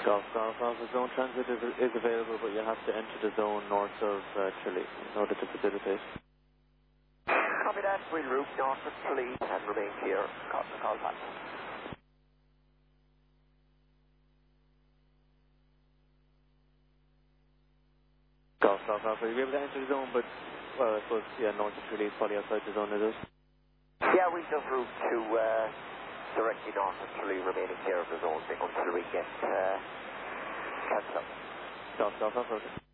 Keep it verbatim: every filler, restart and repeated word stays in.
Golf, Golf Alpha zone transit is, is available, but you have to enter the zone north of uh, Tralee in order to facilitate. Copy that. We'll route north of Tralee and remain clear. Call, call back. Golf, Golf Alpha, you'll be able to enter the zone, but, well, I suppose, yeah, north of Tralee is probably outside the zone, is it? Yeah, we just route to uh, directly north of Tralee, remaining clear of the zone until we get uh, cancelled. Golf, Golf Alpha.